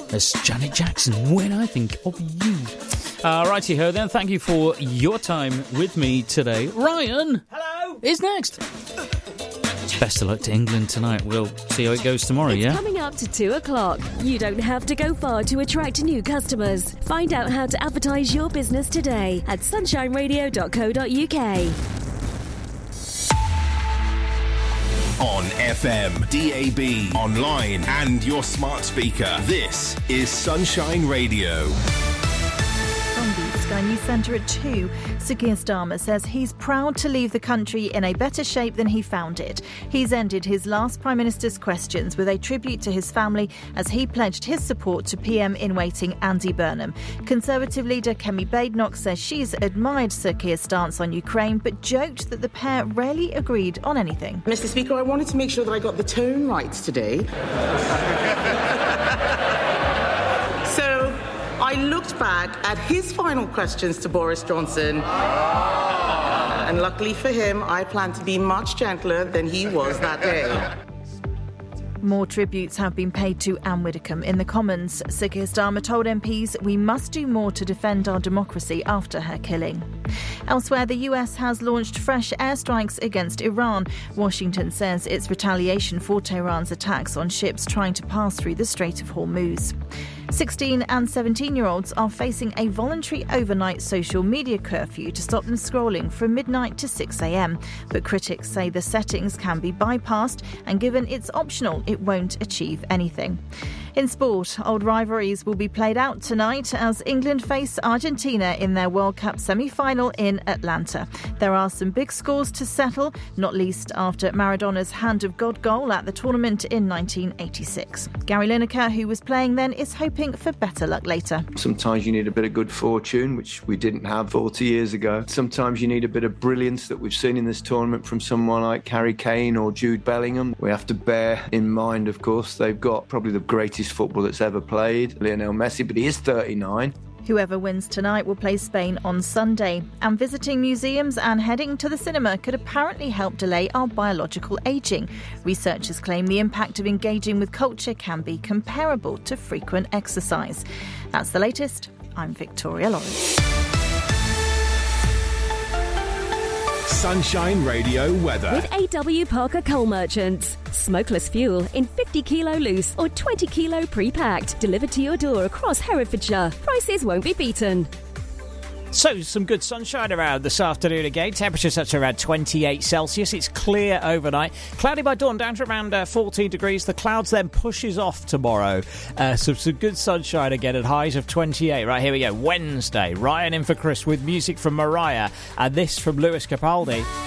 As Janet Jackson, When I Think of You. Righty-ho then, thank you for your time with me today. Ryan! Hello! Is next. Best of luck to England tonight. We'll see how it goes tomorrow, it's yeah? Coming up to 2 o'clock. You don't have to go far to attract new customers. Find out how to advertise your business today at sunshineradio.co.uk. On FM, DAB, online and your smart speaker. This is Sunshine Radio. From the Sky News Centre at 2, Sir Keir Starmer says he's proud to leave the country in a better shape than he found it. He's ended his last Prime Minister's questions with a tribute to his family as he pledged his support to PM-in-waiting Andy Burnham. Conservative leader Kemi Badenoch says she's admired Sir Keir's stance on Ukraine but joked that the pair rarely agreed on anything. Mr. Speaker, I wanted to make sure that I got the tone right today. I looked back at his final questions to Boris Johnson, and luckily for him, I plan to be much gentler than he was that day. More tributes have been paid to Anne Widdecombe in the Commons. Sir Keir Starmer told MPs we must do more to defend our democracy after her killing. Elsewhere, the US has launched fresh airstrikes against Iran. Washington says it's retaliation for Tehran's attacks on ships trying to pass through the Strait of Hormuz. 16 and 17-year-olds are facing a voluntary overnight social media curfew to stop them scrolling from midnight to 6 a.m. But critics say the settings can be bypassed, and given it's optional, it won't achieve anything. In sport, old rivalries will be played out tonight as England face Argentina in their World Cup semi-final in Atlanta. There are some big scores to settle, not least after Maradona's Hand of God goal at the tournament in 1986. Gary Lineker, who was playing then, is hoping for better luck later. Sometimes you need a bit of good fortune, which we didn't have 40 years ago. Sometimes you need a bit of brilliance that we've seen in this tournament from someone like Harry Kane or Jude Bellingham. We have to bear in mind, of course, they've got probably the greatest football that's ever played, Lionel Messi, but he is 39. Whoever wins tonight will play Spain on Sunday. And visiting museums and heading to the cinema could apparently help delay our biological ageing. Researchers claim the impact of engaging with culture can be comparable to frequent exercise. That's the latest. I'm Victoria Lawrence. Sunshine Radio weather. With AW Parker Coal Merchants. Smokeless fuel in 50 kilo loose or 20 kilo pre-packed. Delivered to your door across Herefordshire. Prices won't be beaten. So, some good sunshine around this afternoon again. Temperatures up to around 28 Celsius. It's clear overnight. Cloudy by dawn, down to around 14 degrees. The clouds then pushes off tomorrow. So, some good sunshine again at highs of 28. Right, here we go. Wednesday. Ryan in for Chris with music from Mariah. And this from Lewis Capaldi.